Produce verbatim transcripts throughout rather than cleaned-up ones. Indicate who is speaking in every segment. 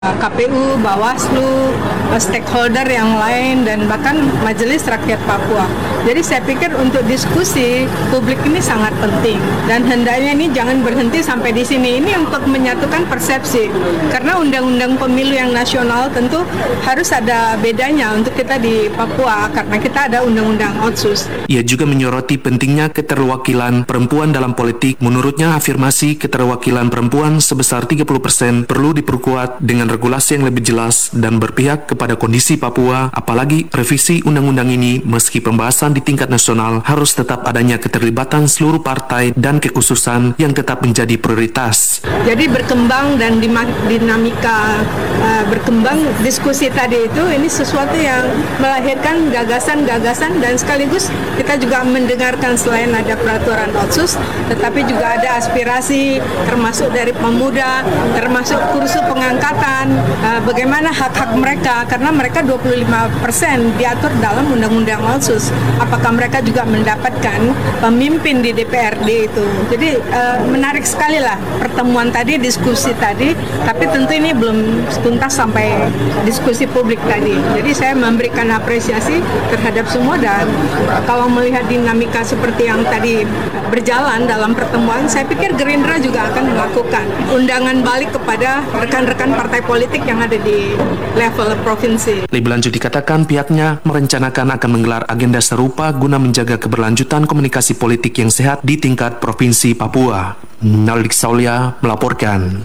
Speaker 1: K P U, Bawaslu, stakeholder yang lain, dan bahkan Majelis Rakyat Papua. Jadi saya pikir untuk diskusi publik ini sangat penting, dan hendaknya ini jangan berhenti sampai di sini. Ini untuk menyatukan persepsi, karena undang-undang pemilu yang nasional tentu harus ada bedanya untuk kita di Papua, karena kita ada undang-undang Otsus.
Speaker 2: Ia juga menyoroti pentingnya keterwakilan perempuan dalam politik. Menurutnya, afirmasi keterwakilan perempuan sebesar tiga puluh persen perlu diperkuat dengan regulasi yang lebih jelas dan berpihak kepada kondisi Papua, apalagi revisi undang-undang ini meski pembahasan di tingkat nasional harus tetap adanya keterlibatan seluruh partai dan kekhususan yang tetap menjadi prioritas.
Speaker 1: Jadi berkembang dan dinamika uh, berkembang diskusi tadi itu ini sesuatu yang melahirkan gagasan-gagasan, dan sekaligus kita juga mendengarkan selain ada peraturan Otsus, tetapi juga ada aspirasi termasuk dari pemuda, termasuk kursus pengangkatan, uh, bagaimana hak-hak mereka, karena mereka dua puluh lima persen diatur dalam undang-undang Otsus. Apakah mereka juga mendapatkan pemimpin di D P R D itu. Jadi uh, menarik sekali lah pertemuan tadi, diskusi tadi, tapi tentu ini belum tuntas sampai diskusi publik tadi. Jadi saya memberikan apresiasi terhadap semua, dan kalau melihat dinamika seperti yang tadi berjalan dalam pertemuan, saya pikir Gerindra juga akan melakukan undangan balik kepada rekan-rekan partai politik yang ada di level provinsi.
Speaker 2: Lebih lanjut dikatakan pihaknya merencanakan akan menggelar agenda serupa guna menjaga keberlanjutan komunikasi politik yang sehat di tingkat Provinsi Papua. Naldik Saulia melaporkan.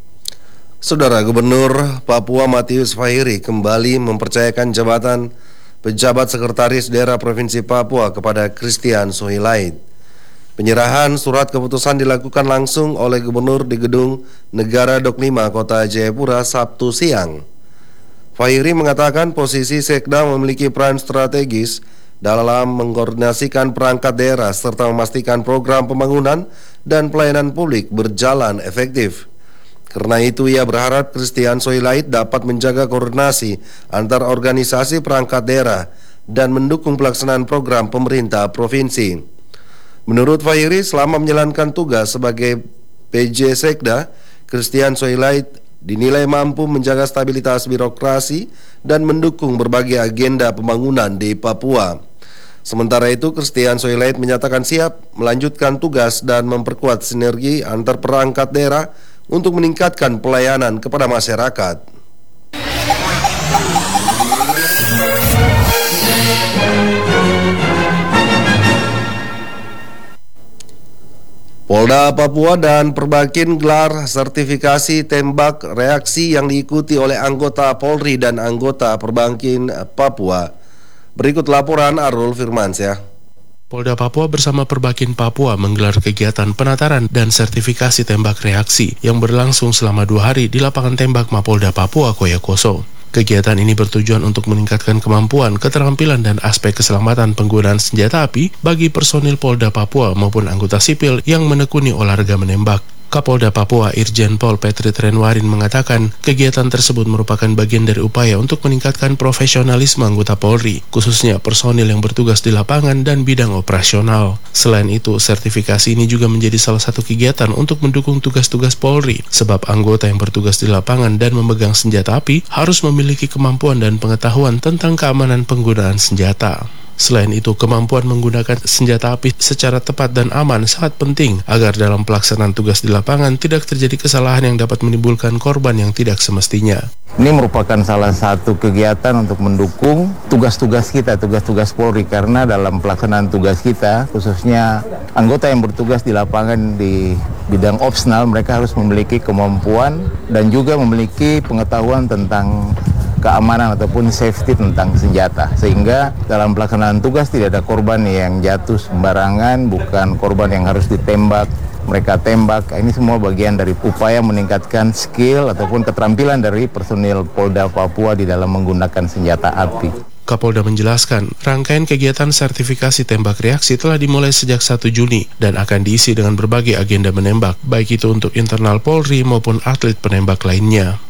Speaker 3: Saudara Gubernur Papua Matius Fahiri kembali mempercayakan jabatan pejabat sekretaris daerah Provinsi Papua kepada Christian Sohilait. Penyerahan surat keputusan dilakukan langsung oleh Gubernur di Gedung Negara Dok lima Kota Jayapura Sabtu siang. Fahiri mengatakan posisi Sekda memiliki peran strategis dalam mengkoordinasikan perangkat daerah serta memastikan program pembangunan dan pelayanan publik berjalan efektif. Karena itu ia berharap Christian Sohilait dapat menjaga koordinasi antar organisasi perangkat daerah dan mendukung pelaksanaan program pemerintah provinsi. Menurut Fahiri, selama menjalankan tugas sebagai P J Sekda, Christian Sohilait dinilai mampu menjaga stabilitas birokrasi dan mendukung berbagai agenda pembangunan di Papua. Sementara itu, Christian Sohilait menyatakan siap melanjutkan tugas dan memperkuat sinergi antar perangkat daerah untuk meningkatkan pelayanan kepada masyarakat. Polda Papua dan Perbakin gelar sertifikasi tembak reaksi yang diikuti oleh anggota Polri dan anggota Perbakin Papua. Berikut laporan Arul Firmansyah.
Speaker 4: Polda Papua bersama Perbakin Papua menggelar kegiatan penataran dan sertifikasi tembak reaksi yang berlangsung selama dua hari di lapangan tembak Mapolda Papua Koyakoso. Kegiatan ini bertujuan untuk meningkatkan kemampuan, keterampilan, dan aspek keselamatan penggunaan senjata api bagi personil Polda Papua maupun anggota sipil yang menekuni olahraga menembak. Kapolda Papua Irjen Pol Petrit Renwarin mengatakan kegiatan tersebut merupakan bagian dari upaya untuk meningkatkan profesionalisme anggota Polri, khususnya personil yang bertugas di lapangan dan bidang operasional. Selain itu, sertifikasi ini juga menjadi salah satu kegiatan untuk mendukung tugas-tugas Polri, sebab anggota yang bertugas di lapangan dan memegang senjata api harus memiliki kemampuan dan pengetahuan tentang keamanan penggunaan senjata. Selain itu, kemampuan menggunakan senjata api secara tepat dan aman sangat penting agar dalam pelaksanaan tugas di lapangan tidak terjadi kesalahan yang dapat menimbulkan korban yang tidak semestinya.
Speaker 5: Ini merupakan salah satu kegiatan untuk mendukung tugas-tugas kita, tugas-tugas Polri, karena dalam pelaksanaan tugas kita, khususnya anggota yang bertugas di lapangan di bidang opsional, mereka harus memiliki kemampuan dan juga memiliki pengetahuan tentang keamanan ataupun safety tentang senjata, sehingga dalam pelaksanaan tugas tidak ada korban yang jatuh sembarangan, bukan korban yang harus ditembak, mereka tembak. Ini semua bagian dari upaya meningkatkan skill ataupun keterampilan dari personil Polda Papua di dalam menggunakan senjata api.
Speaker 4: Kapolda menjelaskan, rangkaian kegiatan sertifikasi tembak reaksi telah dimulai sejak satu Juni dan akan diisi dengan berbagai agenda menembak, baik itu untuk internal Polri maupun atlet penembak lainnya.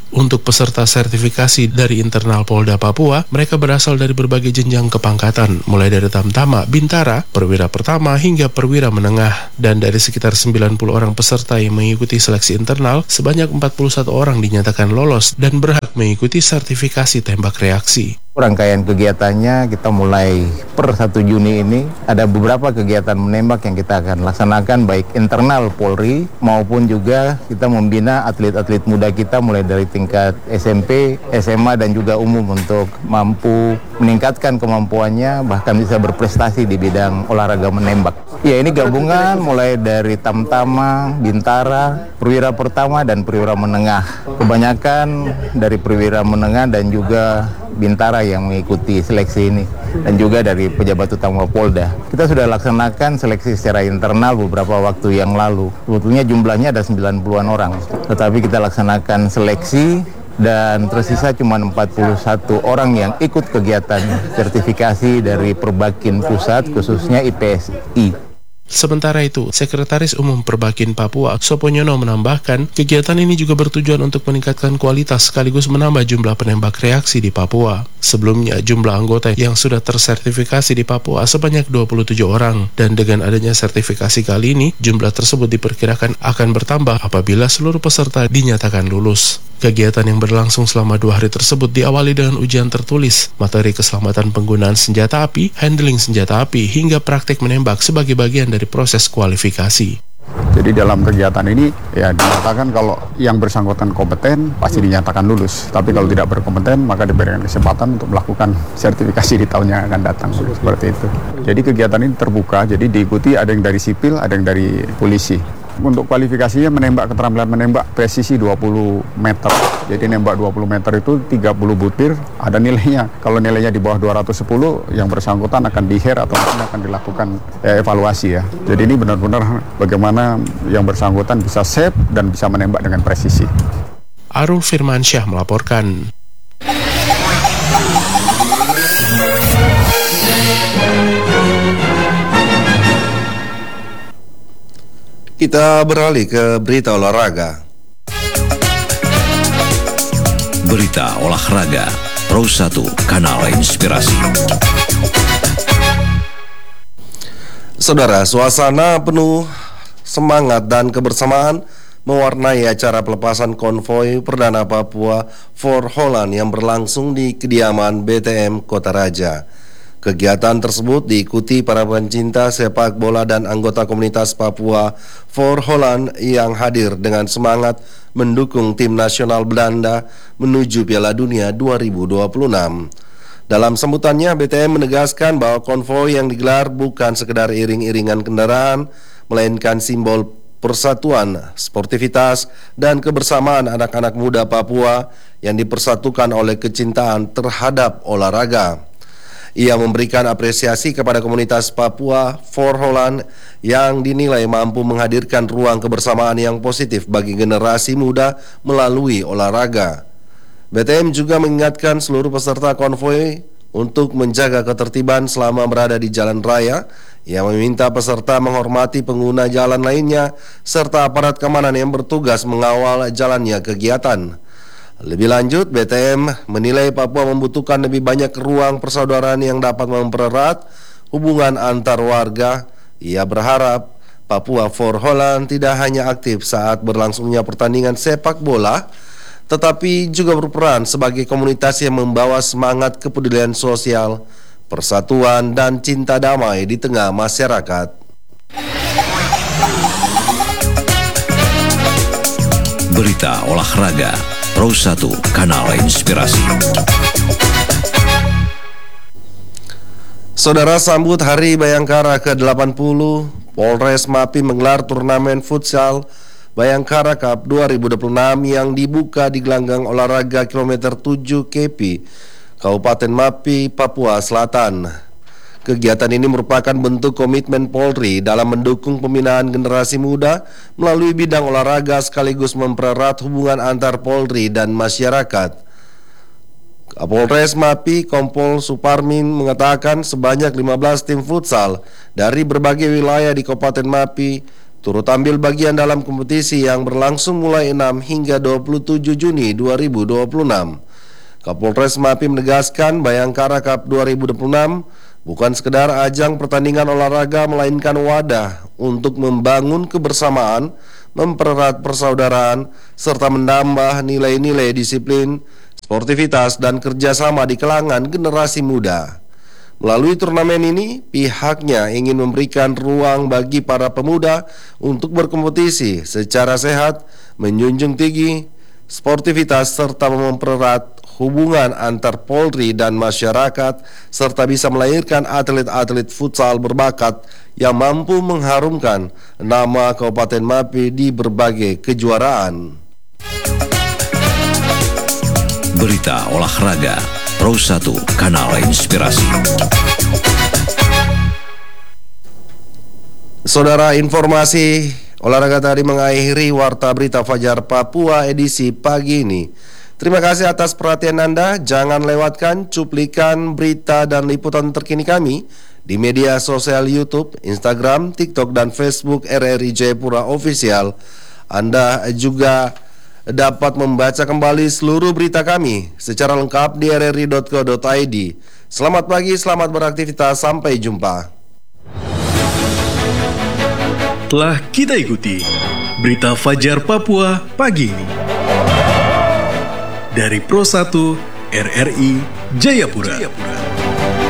Speaker 4: Untuk peserta sertifikasi dari internal Polda Papua, mereka berasal dari berbagai jenjang kepangkatan, mulai dari Tamtama, Bintara, Perwira Pertama, hingga Perwira Menengah. Dan dari sekitar sembilan puluh orang peserta yang mengikuti seleksi internal, sebanyak empat puluh satu orang dinyatakan lolos dan berhak mengikuti sertifikasi tembak reaksi.
Speaker 5: Rangkaian kegiatannya kita mulai per satu Juni ini ada beberapa kegiatan menembak yang kita akan laksanakan baik internal Polri maupun juga kita membina atlet-atlet muda kita mulai dari tingkat S M P, S M A dan juga umum untuk mampu meningkatkan kemampuannya bahkan bisa berprestasi di bidang olahraga menembak. Ya, ini gabungan mulai dari Tamtama, Bintara, Perwira Pertama dan Perwira Menengah. Kebanyakan dari Perwira Menengah dan juga Bintara yang mengikuti seleksi ini dan juga dari pejabat utama Polda. Kita sudah laksanakan seleksi secara internal beberapa waktu yang lalu. Sebetulnya jumlahnya ada sembilan puluhan orang. Tetapi kita laksanakan seleksi dan tersisa cuma empat puluh satu orang yang ikut kegiatan sertifikasi dari Perbakin Pusat khususnya I P S I.
Speaker 4: Sementara itu, Sekretaris Umum Perbakin Papua, Soponyono menambahkan, kegiatan ini juga bertujuan untuk meningkatkan kualitas sekaligus menambah jumlah penembak reaksi di Papua. Sebelumnya, jumlah anggota yang sudah tersertifikasi di Papua sebanyak dua puluh tujuh orang, dan dengan adanya sertifikasi kali ini, jumlah tersebut diperkirakan akan bertambah apabila seluruh peserta dinyatakan lulus. Kegiatan yang berlangsung selama dua hari tersebut diawali dengan ujian tertulis, materi keselamatan penggunaan senjata api, handling senjata api, hingga praktik menembak sebagai bagian dari proses kualifikasi.
Speaker 6: Jadi dalam kegiatan ini ya dinyatakan kalau yang bersangkutan kompeten pasti dinyatakan lulus. Tapi kalau tidak berkompeten maka diberikan kesempatan untuk melakukan sertifikasi di tahun yang akan datang. Seperti itu. Jadi kegiatan ini terbuka, jadi diikuti ada yang dari sipil, ada yang dari polisi. Untuk kualifikasinya menembak keterampilan menembak presisi dua puluh meter. Jadi nembak dua puluh meter itu tiga puluh butir, ada nilainya. Kalau nilainya di bawah dua ratus sepuluh, yang bersangkutan akan di-hair atau akan dilakukan eh, evaluasi ya. Jadi ini benar-benar bagaimana yang bersangkutan bisa safe dan bisa menembak dengan presisi.
Speaker 4: Arul Firmansyah melaporkan.
Speaker 3: Kita beralih ke berita olahraga.
Speaker 7: Berita olahraga Pro satu Kanal Inspirasi.
Speaker 3: Saudara, suasana penuh semangat dan kebersamaan mewarnai acara pelepasan konvoi Perdana Papua For Holland yang berlangsung di kediaman B T M Kota Raja. Kegiatan tersebut diikuti para pencinta sepak bola dan anggota komunitas Papua For Holland yang hadir dengan semangat mendukung tim nasional Belanda menuju Piala Dunia dua ribu dua puluh enam. Dalam sambutannya, B T M menegaskan bahwa konvoi yang digelar bukan sekedar iring-iringan kendaraan, melainkan simbol persatuan, sportivitas, dan kebersamaan anak-anak muda Papua yang dipersatukan oleh kecintaan terhadap olahraga. Ia memberikan apresiasi kepada komunitas Papua For Holland yang dinilai mampu menghadirkan ruang kebersamaan yang positif bagi generasi muda melalui olahraga. B T M juga mengingatkan seluruh peserta konvoi untuk menjaga ketertiban selama berada di jalan raya. Ia meminta peserta menghormati pengguna jalan lainnya serta aparat keamanan yang bertugas mengawal jalannya kegiatan. Lebih lanjut, B T M menilai Papua membutuhkan lebih banyak ruang persaudaraan yang dapat mempererat hubungan antar warga. Ia berharap Papua For Holland tidak hanya aktif saat berlangsungnya pertandingan sepak bola, tetapi juga berperan sebagai komunitas yang membawa semangat kepedulian sosial, persatuan, dan cinta damai di tengah masyarakat.
Speaker 7: Berita olahraga Pro satu Kanal Inspirasi.
Speaker 3: Saudara, sambut Hari Bayangkara ke delapan puluh, Polres Mapi menggelar turnamen futsal Bayangkara Cup dua ribu dua puluh enam yang dibuka di gelanggang olahraga kilometer tujuh K P, Kabupaten Mapi, Papua Selatan. Kegiatan ini merupakan bentuk komitmen Polri dalam mendukung pembinaan generasi muda melalui bidang olahraga sekaligus mempererat hubungan antar Polri dan masyarakat. Kapolres Mapi, Kompol Suparmin, mengatakan sebanyak lima belas tim futsal dari berbagai wilayah di Kabupaten Mapi turut ambil bagian dalam kompetisi yang berlangsung mulai enam hingga dua puluh tujuh Juni dua ribu dua puluh enam. Kapolres Mapi menegaskan Bayangkara Cup dua ribu dua puluh enam bukan sekedar ajang pertandingan olahraga, melainkan wadah untuk membangun kebersamaan, mempererat persaudaraan, serta menambah nilai-nilai disiplin, sportivitas, dan kerjasama di kalangan generasi muda. Melalui turnamen ini, pihaknya ingin memberikan ruang bagi para pemuda untuk berkompetisi secara sehat, menjunjung tinggi sportivitas, serta mempererat hubungan antar Polri dan masyarakat, serta bisa melahirkan atlet-atlet futsal berbakat yang mampu mengharumkan nama Kabupaten Mapi di berbagai kejuaraan.
Speaker 7: Berita olahraga Pro satu Kanal Inspirasi.
Speaker 3: Saudara, informasi olahraga tadi mengakhiri Warta Berita Fajar Papua edisi pagi ini. Terima kasih atas perhatian Anda. Jangan lewatkan cuplikan berita dan liputan terkini kami di media sosial YouTube, Instagram, TikTok, dan Facebook R R I Jayapura Official. Anda juga dapat membaca kembali seluruh berita kami secara lengkap di r r i dot co dot i d. Selamat pagi, selamat beraktivitas, sampai jumpa.
Speaker 8: Telah kita ikuti Berita Fajar Papua pagi ini dari Pro satu R R I Jayapura.